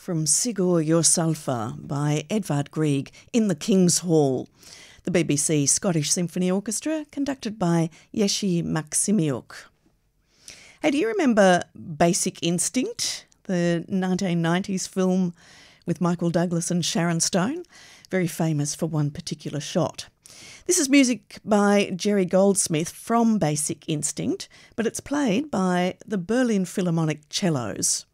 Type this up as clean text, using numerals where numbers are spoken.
from Sigur Yourselfa by Edvard Grieg in the King's Hall. The BBC Scottish Symphony Orchestra, conducted by Jerzy Maksymyuk. Hey, do you remember Basic Instinct, the 1990s film with Michael Douglas and Sharon Stone? Very famous for one particular shot. This is music by Jerry Goldsmith from Basic Instinct, but it's played by the Berlin Philharmonic Cellos.